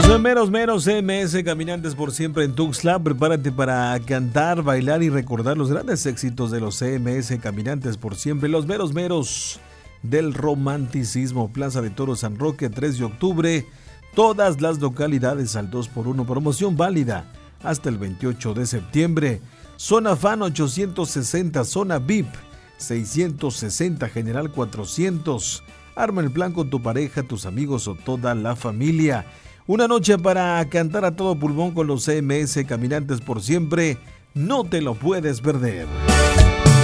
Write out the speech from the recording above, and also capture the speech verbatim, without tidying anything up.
Meros Meros C M S, Caminantes por Siempre en Tuxtla. Prepárate para cantar, bailar y recordar los grandes éxitos de los C M S Caminantes por Siempre. Los Meros Meros del romanticismo. Plaza de Toros San Roque, tres de octubre. Todas las localidades al dos por uno. Promoción válida hasta el veintiocho de septiembre. Zona Fan ochocientos sesenta, Zona V I P seiscientos sesenta, General cuatrocientos. Arma el plan con tu pareja, tus amigos o toda la familia. Una noche para cantar a todo pulmón con los C M S Caminantes por Siempre. No te lo puedes perder.